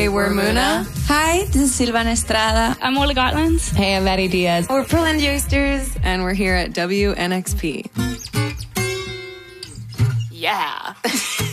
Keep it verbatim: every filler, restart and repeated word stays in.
Hey, we're Muna. Hi, this is Silvana Estrada. I'm Ola Gotland. Hey, I'm Maddie Diaz. We're Pearland Youngsters, and we're here at W N X P. Yeah.